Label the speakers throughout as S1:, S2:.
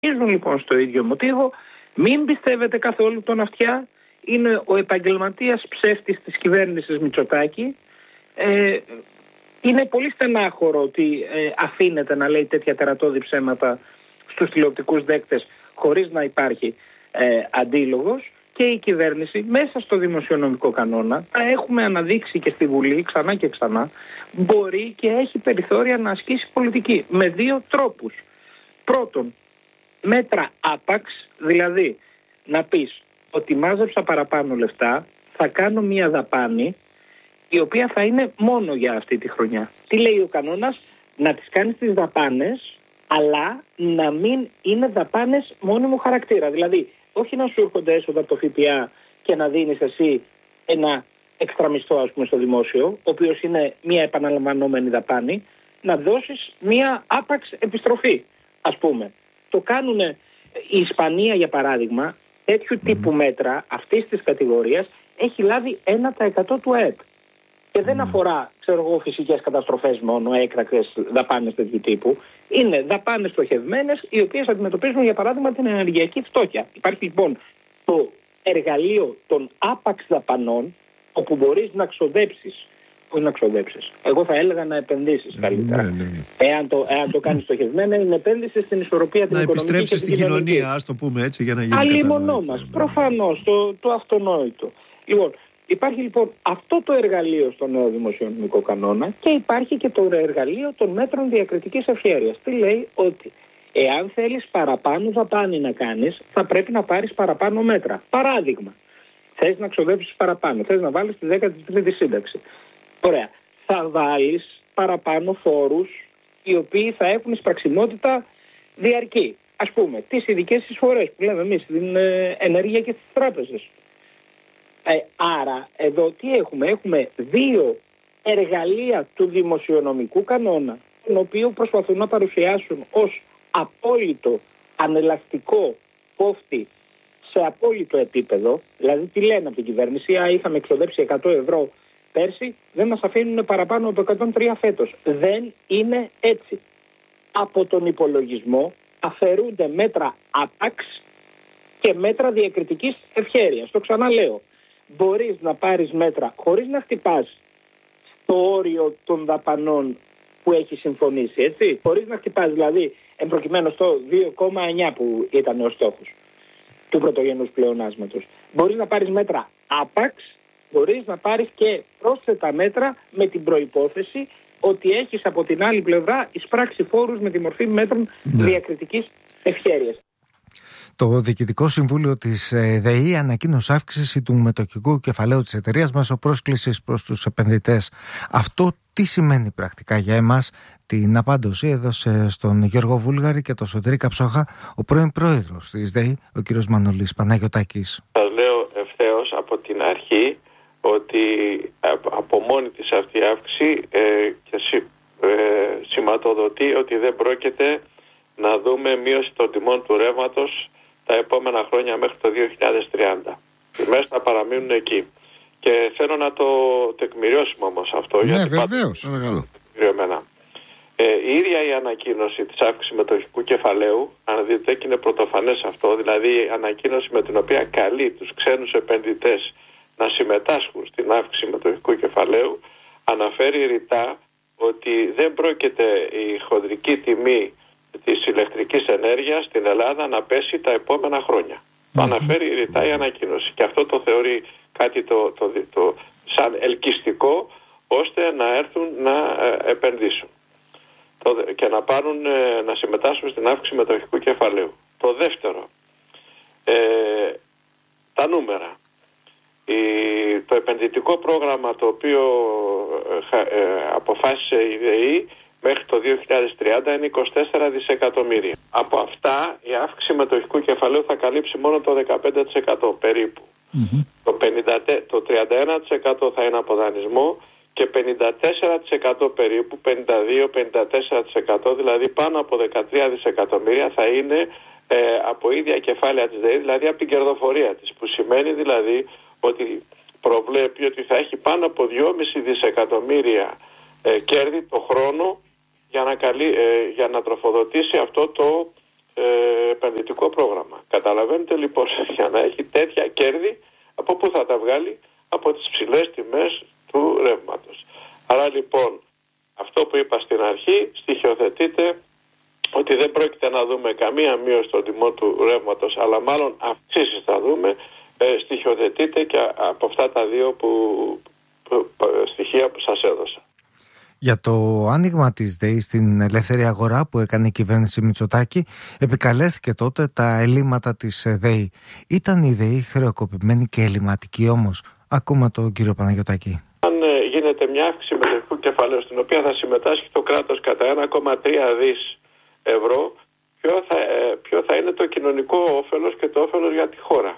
S1: Συνεχίζουν λοιπόν στο ίδιο μοτίβο. Μην πιστεύετε καθόλου τον αυτιά. Είναι ο επαγγελματίας ψεύτης της κυβέρνησης Μητσοτάκη. Είναι πολύ στενάχωρο ότι αφήνεται να λέει τέτοια τερατώδη ψέματα στους τηλεοπτικούς δέκτες χωρίς να υπάρχει αντίλογος. Και η κυβέρνηση μέσα στο δημοσιονομικό κανόνα, τα έχουμε αναδείξει και στη Βουλή ξανά και ξανά, μπορεί και έχει περιθώρια να ασκήσει πολιτική με δύο τρόπους. Πρώτον, μέτρα άπαξ, δηλαδή να πεις ότι μάζεψα παραπάνω λεφτά, θα κάνω μια δαπάνη η οποία θα είναι μόνο για αυτή τη χρονιά. Τι λέει ο κανόνας? Να τις κάνεις τις δαπάνες, αλλά να μην είναι δαπάνες μόνιμου χαρακτήρα. Δηλαδή, όχι να σου έρχονται έσοδα από το ΦΠΑ και να δίνεις εσύ ένα έξτρα μισθό, ας πούμε, στο δημόσιο, ο οποίος είναι μια επαναλαμβανόμενη δαπάνη, να δώσεις μια άπαξ επιστροφή, ας πούμε. Το κάνουν η Ισπανία, για παράδειγμα, τέτοιου τύπου μέτρα αυτής της κατηγορίας έχει λάβει 1% του ΑΕΠ. Και δεν αφορά, ξέρω εγώ, φυσικές καταστροφές μόνο, έκτακτες δαπάνες τέτοιου τύπου. Είναι δαπάνες στοχευμένες, οι οποίες αντιμετωπίζουν, για παράδειγμα, την ενεργειακή φτώχεια. Υπάρχει λοιπόν το εργαλείο των άπαξ δαπανών, όπου μπορείς να ξοδέψεις. Όχι να ξοδέψεις. Εγώ θα έλεγα να επενδύσεις καλύτερα. Ναι. Εάν το κάνεις στοχευμένα, είναι επένδυση στην ισορροπία την οικονομική. Να
S2: επιστρέψεις στην κοινωνία, ας το πούμε έτσι, για να γίνει
S1: αλλήμονό μας. Προφανώς, το αυτονόητο. Λοιπόν, υπάρχει λοιπόν αυτό το εργαλείο στο νέο δημοσιονομικό κανόνα και υπάρχει και το εργαλείο των μέτρων διακριτικής ευχέρειας. Τι λέει? Ότι εάν θέλεις παραπάνω δαπάνη να κάνεις, θα πρέπει να πάρεις παραπάνω μέτρα. Παράδειγμα, θες να ξοδέψεις παραπάνω, θες να βάλεις τη 13η σύνταξη. Ωραία. Θα βάλεις παραπάνω φόρους οι οποίοι θα έχουν εισπραξιμότητα διαρκή. Ας πούμε, τις ειδικές εισφορές που λέμε εμείς, την ενέργεια και τις τράπεζες. Άρα, εδώ τι έχουμε? Έχουμε δύο εργαλεία του δημοσιονομικού κανόνα, τον οποίο προσπαθούν να παρουσιάσουν ως απόλυτο ανελαστικό κόφτη σε απόλυτο επίπεδο. Δηλαδή, τι λένε από την κυβέρνηση? Είχαμε εξοδέψει 100 ευρώ πέρσι, δεν μας αφήνουν παραπάνω από 103 φέτος. Δεν είναι έτσι. Από τον υπολογισμό αφαιρούνται μέτρα άπαξ και μέτρα διακριτικής ευχέρειας. Το ξαναλέω. Μπορείς να πάρεις μέτρα χωρίς να χτυπάς στο όριο των δαπανών που έχει συμφωνήσει, έτσι. Χωρίς να χτυπάς, δηλαδή, εμπροκειμένου στο 2,9 που ήταν ο στόχος του πρωτογενούς πλεονάσματος. Μπορείς να πάρεις μέτρα άπαξ, μπορείς να πάρεις και πρόσθετα μέτρα με την προϋπόθεση ότι έχεις από την άλλη πλευρά εισπράξει φόρους με τη μορφή μέτρων διακριτικής ευχέρειας.
S3: Το Διοικητικό Συμβούλιο της ΔΕΗ ανακοίνωσε αύξηση του μετοχικού κεφαλαίου της εταιρείας μέσω πρόσκλησης προς τους επενδυτές. Αυτό τι σημαίνει πρακτικά για εμάς? Την απάντηση έδωσε στον Γιώργο Βούλγαρη και τον Σωτήρη Καψόχα ο πρώην πρόεδρος της ΔΕΗ, ο κ. Μανολής Παναγιωτάκης.
S4: Σας λέω ευθέως από την αρχή ότι από μόνη της αυτή η αύξηση σηματοδοτεί ότι δεν πρόκειται να δούμε μείωση των τιμών του ρεύματος τα επόμενα χρόνια μέχρι το 2030. Οι τιμές θα παραμείνουν εκεί. Και θέλω να το τεκμηριώσουμε όμως αυτό.
S2: Ναι,
S4: γιατί
S2: βεβαίως.
S4: Η ίδια η ανακοίνωση της αύξησης μετοχικού κεφαλαίου, αν δείτε, και είναι πρωτοφανές αυτό, δηλαδή η ανακοίνωση με την οποία καλεί τους ξένους επενδυτές να συμμετάσχουν στην αύξηση μετοχικού κεφαλαίου, αναφέρει ρητά ότι δεν πρόκειται η χονδρική τιμή της ηλεκτρικής ενέργειας στην Ελλάδα να πέσει τα επόμενα χρόνια. Το αναφέρει ρητά η ανακοίνωση και αυτό το θεωρεί κάτι σαν ελκυστικό ώστε να έρθουν να επενδύσουν και να συμμετάσχουν στην αύξηση μετοχικού κεφαλαίου. Το δεύτερο, τα νούμερα. Το επενδυτικό πρόγραμμα το οποίο αποφάσισε η ΔΕΗ μέχρι το 2030 είναι 24 δισεκατομμύρια. Από αυτά η αύξηση μετοχικού κεφαλαίου θα καλύψει μόνο το 15% περίπου. Το 31% θα είναι από δανεισμό και 54% περίπου, 52-54%, δηλαδή πάνω από 13 δισεκατομμύρια θα είναι από ίδια κεφάλαια της ΔΕΗ, δηλαδή από την κερδοφορία της, που σημαίνει δηλαδή ότι προβλέπει ότι θα έχει πάνω από 2,5 δισεκατομμύρια κέρδη το χρόνο για να τροφοδοτήσει αυτό το επενδυτικό πρόγραμμα. Καταλαβαίνετε λοιπόν, για να έχει τέτοια κέρδη, από πού θα τα βγάλει? Από τις ψηλές τιμές του ρεύματος. Άρα λοιπόν, αυτό που είπα στην αρχή στοιχειοθετείται ότι δεν πρόκειται να δούμε καμία μείωση των τιμών του ρεύματος, αλλά μάλλον αυξήσεις θα δούμε, στοιχειοθετείται και από αυτά τα δύο στοιχεία που σας έδωσα.
S3: Για το άνοιγμα της ΔΕΗ στην ελεύθερη αγορά που έκανε η κυβέρνηση Μητσοτάκη, επικαλέστηκε τότε τα ελλείμματα της ΔΕΗ. Ήταν η ΔΕΗ χρεοκοπημένη και ελλειμματική όμως? Ακούμε τον κύριο Παναγιωτάκη.
S4: Αν γίνεται μια αύξηση μετοχικού κεφαλαίου, στην οποία θα συμμετάσχει το κράτος κατά 1,3 δις ευρώ, ποιο θα είναι το κοινωνικό όφελος και το όφελος για τη χώρα?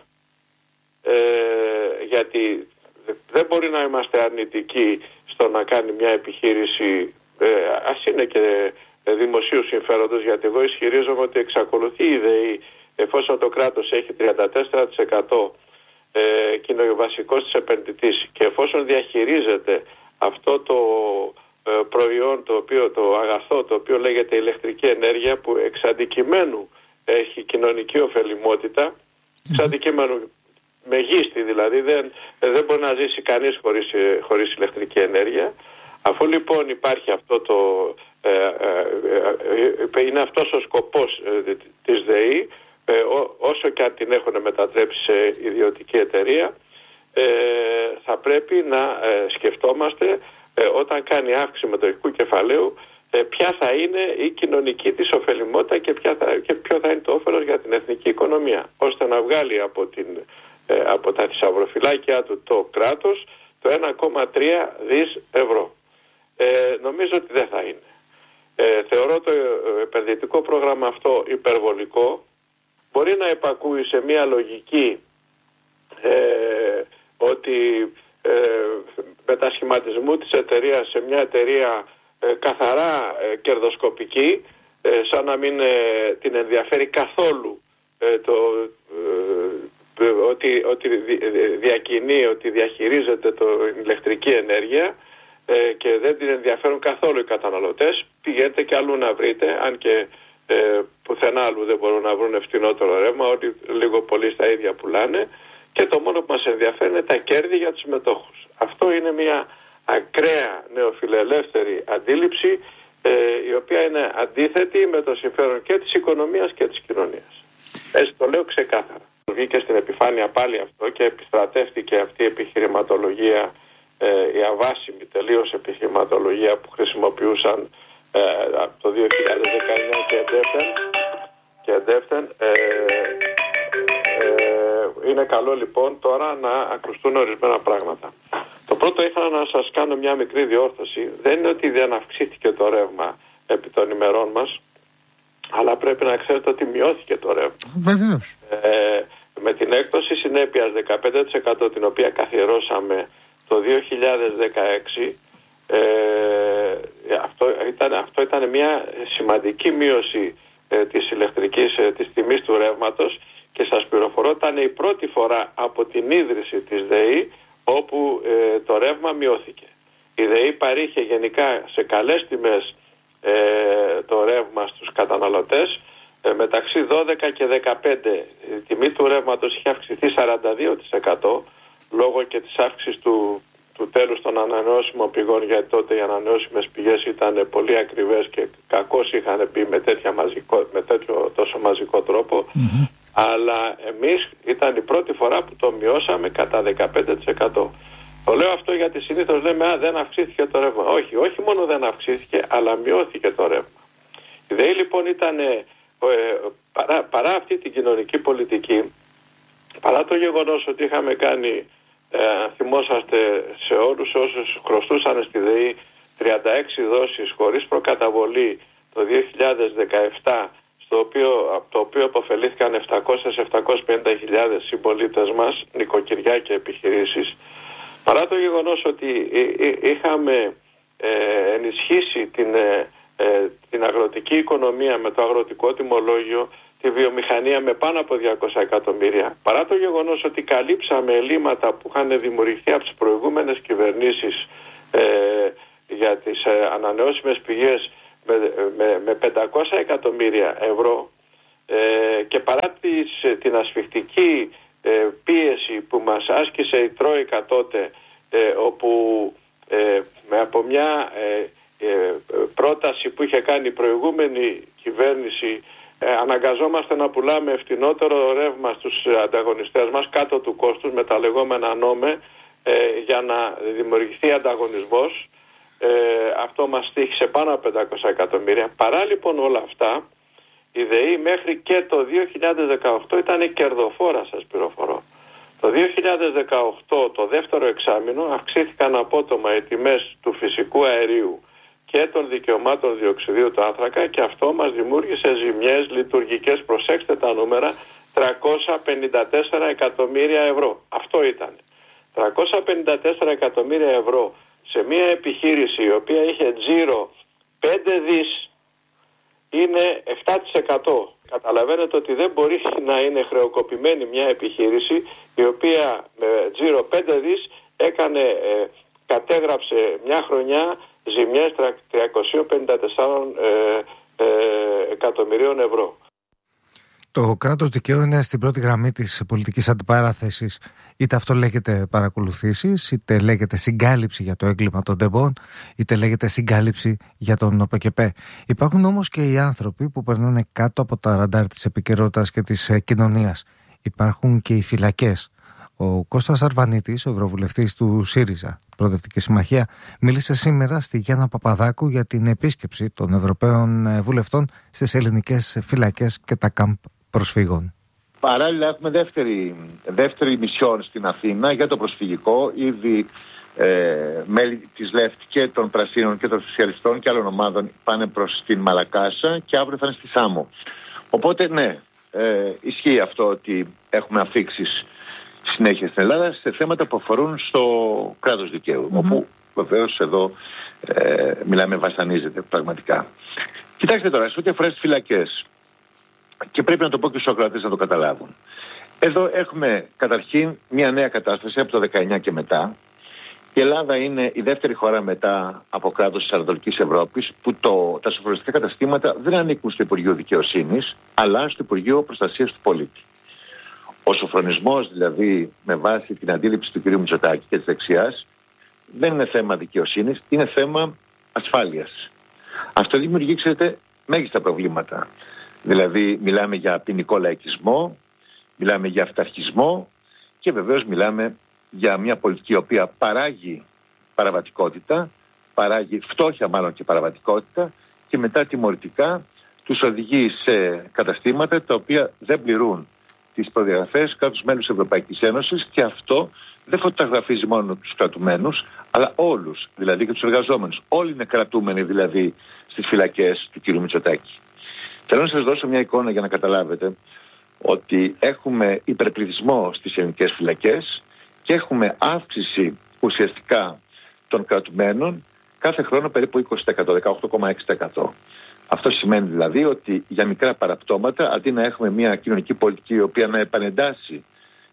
S4: Γιατί δεν μπορεί να είμαστε αρνητικοί στο να κάνει μια επιχείρηση, ας είναι και δημοσίου συμφέροντος, γιατί εγώ ισχυρίζομαι ότι εξακολουθεί η ΔΕΗ, εφόσον το κράτος έχει 34% βασικός της επενδυτής και εφόσον διαχειρίζεται αυτό το προϊόν, το αγαθό το οποίο λέγεται ηλεκτρική ενέργεια, που εξ αντικειμένου έχει κοινωνική ωφελιμότητα, εξ αντικειμένου μεγίστη δηλαδή, δεν μπορεί να ζήσει κανείς χωρίς ηλεκτρική ενέργεια. Αφού λοιπόν υπάρχει είναι αυτός ο σκοπός της ΔΕΗ, όσο και αν την έχουν μετατρέψει σε ιδιωτική εταιρεία, θα πρέπει να σκεφτόμαστε όταν κάνει αύξηση μετοχικού κεφαλαίου ποια θα είναι η κοινωνική της ωφελιμότητα και ποιο θα είναι το όφελος για την εθνική οικονομία, ώστε να βγάλει από τα θησαυροφυλάκια του το κράτος το 1,3 δις ευρώ. Νομίζω ότι δεν θα είναι. Θεωρώ το επενδυτικό πρόγραμμα αυτό υπερβολικό. Μπορεί να υπακούει σε μια λογική ότι μετασχηματισμού της εταιρείας σε μια εταιρεία καθαρά κερδοσκοπική, σαν να μην την ενδιαφέρει καθόλου ότι διακινεί, ότι διαχειρίζεται την ηλεκτρική ενέργεια και δεν την ενδιαφέρουν καθόλου οι καταναλωτές. Πηγαίνετε και αλλού να βρείτε, αν και πουθενά άλλου δεν μπορούν να βρουν φτηνότερο ρεύμα, ότι λίγο πολύ στα ίδια πουλάνε, και το μόνο που μας ενδιαφέρει είναι τα κέρδη για τους μετόχους. Αυτό είναι μια ακραία νεοφιλελεύθερη αντίληψη, η οποία είναι αντίθετη με το συμφέρον και της οικονομίας και της κοινωνίας. Έτσι το λέω ξεκάθαρα. Βγήκε στην επιφάνεια πάλι αυτό και επιστρατεύτηκε αυτή η επιχειρηματολογία, η αβάσιμη τελείως επιχειρηματολογία που χρησιμοποιούσαν το 2019 και εντεύθεν. Είναι καλό λοιπόν τώρα να ακουστούν ορισμένα πράγματα. Το πρώτο, ήθελα να σας κάνω μια μικρή διόρθωση. Δεν είναι ότι δεν αυξήθηκε το ρεύμα επί των ημερών μας, αλλά πρέπει να ξέρετε ότι μειώθηκε το ρεύμα.
S3: Βεβαίως.
S4: Με την έκπτωση συνέπειας 15% την οποία καθιερώσαμε το 2016, αυτό ήταν μια σημαντική μείωση της τιμής του ρεύματος, και σας πληροφορώ ήταν η πρώτη φορά από την ίδρυση της ΔΕΗ όπου το ρεύμα μειώθηκε. Η ΔΕΗ παρήχε γενικά σε καλές τιμές το ρεύμα στους καταναλωτές. Μεταξύ 12 και 15 η τιμή του ρεύματος είχε αυξηθεί 42% λόγω και της αύξησης του τέλους των ανανεώσιμων πηγών, γιατί τότε οι ανανεώσιμες πηγές ήταν πολύ ακριβές και κακώς είχαν πει με τέτοιο τόσο μαζικό τρόπο. Αλλά εμείς ήταν η πρώτη φορά που το μειώσαμε κατά 15%. Το λέω αυτό γιατί συνήθως λέμε δεν αυξήθηκε το ρεύμα. Όχι μόνο δεν αυξήθηκε, αλλά μειώθηκε το ρεύμα. Η ΔΕΗ λοιπόν ήταν παρά αυτή την κοινωνική πολιτική, παρά το γεγονός ότι είχαμε κάνει, θυμόσαστε, σε όλους όσους χρωστούσαν στη ΔΕΗ 36 δόσεις χωρίς προκαταβολή το 2017, από το οποίο αποφελήθηκαν 700-750 χιλιάδες συμπολίτες μας, νοικοκυριά και επιχειρήσεις, παρά το γεγονός ότι είχαμε ενισχύσει την αγροτική οικονομία με το αγροτικό τιμολόγιο, τη βιομηχανία με πάνω από 200 εκατομμύρια, παρά το γεγονός ότι καλύψαμε ελλείμματα που είχαν δημιουργηθεί από τις προηγούμενες κυβερνήσεις για τις ανανεώσιμες πηγές με 500 εκατομμύρια ευρώ, και παρά την ασφιχτική πίεση που μας άσκησε η Τρόικα τότε, όπου από μια πρόταση που είχε κάνει η προηγούμενη κυβέρνηση αναγκαζόμαστε να πουλάμε φτηνότερο ρεύμα στους ανταγωνιστές μας κάτω του κόστους με τα λεγόμενα νόμε, για να δημιουργηθεί ανταγωνισμός. Αυτό μας στοίχησε πάνω από 500 εκατομμύρια. Παρά λοιπόν όλα αυτά, η ΔΕΗ μέχρι και το 2018 ήταν κερδοφόρα, σας πληροφορώ. Το 2018, το δεύτερο εξάμηνο, αυξήθηκαν απότομα οι τιμές του φυσικού αερίου και των δικαιωμάτων διοξιδίου του άνθρακα και αυτό μας δημιούργησε ζημιές λειτουργικές, προσέξτε τα νούμερα, 354 εκατομμύρια ευρώ. Αυτό ήταν. 354 εκατομμύρια ευρώ σε μια επιχείρηση η οποία είχε τζίρο 5 δις είναι 7%. Καταλαβαίνετε ότι δεν μπορεί να είναι χρεοκοπημένη μια επιχείρηση η οποία με τζίρο 5 δις κατέγραψε μια χρονιά ζημιές 354 εκατομμυρίων ευρώ.
S3: Το κράτος δικαίου είναι στην πρώτη γραμμή της πολιτικής αντιπαράθεσης. Είτε αυτό λέγεται παρακολουθήσεις, είτε λέγεται συγκάλυψη για το έγκλημα των τεμπών, είτε λέγεται συγκάλυψη για τον ΟΠΕΚΕΠΕ. Υπάρχουν όμως και οι άνθρωποι που περνάνε κάτω από τα ραντάρ της επικαιρότητας και της κοινωνίας. Υπάρχουν και οι φυλακές. Ο Κώστας Αρβανίτης, ο ευρωβουλευτής του ΣΥΡΙΖΑ, Προοδευτική Συμμαχία, μίλησε σήμερα στη Γιάννα Παπαδάκου για την επίσκεψη των Ευρωπαίων βουλευτών στις ελληνικές φυλακές και τα κάμπ προσφύγων.
S5: Παράλληλα έχουμε δεύτερη μισιόν στην Αθήνα για το προσφυγικό. Ήδη μέλη της ΛΕΦΤ και των Πρασίνων και των Σοσιαλιστών και άλλων ομάδων πάνε προς την Μαλακάσα και αύριο θα είναι στη Σάμο. Οπότε ναι, ισχύει αυτό ότι έχουμε αφίξεις συνέχεια στην Ελλάδα σε θέματα που αφορούν στο κράτος δικαίου, όπου βεβαίως εδώ μιλάμε βασανίζεται πραγματικά. Κοιτάξτε τώρα, σε ό,τι αφορά στις φυλακές, και πρέπει να το πω και στους ακροατές να το καταλάβουν. Εδώ έχουμε καταρχήν μια νέα κατάσταση από το 19 και μετά. Η Ελλάδα είναι η δεύτερη χώρα μετά από κράτος της Ανατολικής Ευρώπης που τα σοφρονιστικά καταστήματα δεν ανήκουν στο Υπουργείο Δικαιοσύνης, αλλά στο Υπουργείο Προστασίας του Πολίτη. Ο σοφρονισμός δηλαδή με βάση την αντίληψη του κ. Μητσοτάκη και της δεξιάς δεν είναι θέμα δικαιοσύνης, είναι θέμα ασφάλειας. Αυτό δημιουργεί, ξέρετε, μέγιστα προβλήματα. Δηλαδή μιλάμε για ποινικό λαϊκισμό, μιλάμε για αυταρχισμό και βεβαίως μιλάμε για μια πολιτική η οποία παράγει παραβατικότητα, παράγει φτώχεια μάλλον και παραβατικότητα και μετά τιμωρητικά τους οδηγεί σε καταστήματα τα οποία δεν πληρούν τις προδιαγραφές κράτους μέλους της Ευρωπαϊκής Ένωσης και αυτό δεν φωτογραφίζει μόνο τους κρατουμένους αλλά όλους, δηλαδή και τους εργαζόμενους. Όλοι είναι κρατούμενοι δηλαδή στις φυλακές του κ. Μητσοτάκη. Θέλω να σας δώσω μια εικόνα για να καταλάβετε ότι έχουμε υπερπληθυσμό στις ελληνικές φυλακές και έχουμε αύξηση ουσιαστικά των κρατουμένων κάθε χρόνο περίπου 20%, 18,6%. Αυτό σημαίνει δηλαδή ότι για μικρά παραπτώματα, αντί να έχουμε μια κοινωνική πολιτική η οποία να επανεντάσει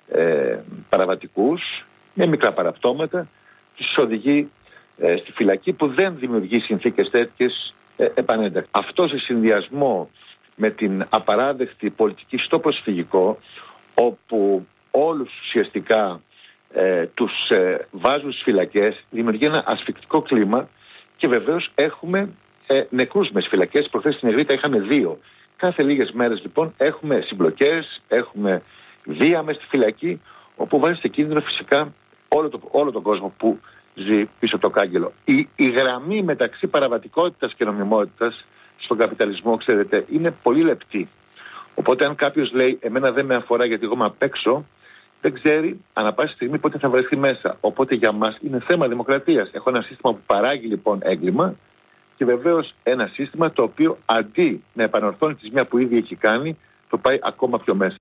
S5: παραβατικούς, με μικρά παραπτώματα, τους οδηγεί στη φυλακή που δεν δημιουργεί συνθήκες τέτοιες επανένταξη. Αυτό σε συνδυασμό με την απαράδεκτη πολιτική στο προσφυγικό, όπου όλους ουσιαστικά τους βάζουν στις φυλακές, δημιουργεί ένα ασφικτικό κλίμα και βεβαίως έχουμε νεκρούς μες φυλακές. Προχθές στην Εγρήτα είχαμε 2. Κάθε λίγες μέρες λοιπόν έχουμε συμπλοκές, έχουμε βία μες στη φυλακή, όπου βάζει σε κίνδυνο φυσικά όλο τον κόσμο που ζει πίσω από το κάγκελο. Η γραμμή μεταξύ παραβατικότητας και νομιμότητας στον καπιταλισμό, ξέρετε, είναι πολύ λεπτή. Οπότε αν κάποιος λέει εμένα δεν με αφορά γιατί εγώ είμαι απ' έξω, δεν ξέρει ανά πάση στιγμή πότε θα βρεθεί μέσα. Οπότε για μας είναι θέμα δημοκρατίας. Έχω ένα σύστημα που παράγει λοιπόν έγκλημα και βεβαίως ένα σύστημα το οποίο αντί να επανορθώνει τη ζημιά που ήδη έχει κάνει, το πάει ακόμα πιο μέσα.